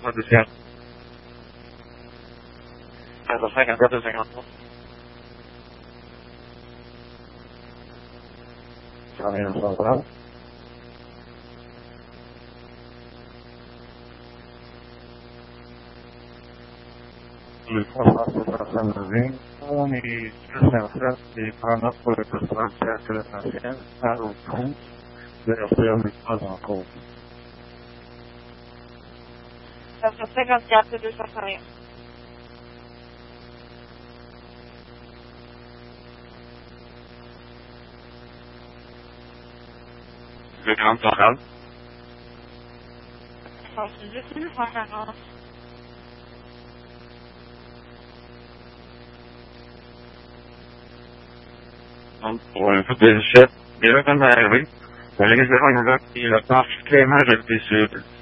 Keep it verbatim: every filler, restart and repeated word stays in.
Pas de faire. quinze cinquante-quatre cinquante-trois. Ça rien de central. Le trois cent soixante-neuf, on est deux cent sept et pendant pour le président de la ancienne, à l'autre de la ferme n'est pas encore. quatre cent cinquante-quatre deux cent un. Le grand central. soixante-dix mille cent quarante. Donc, pour un peu de chef, et là, quand on est arrivé, on a réservé un gars qui a particulièrement jeté sur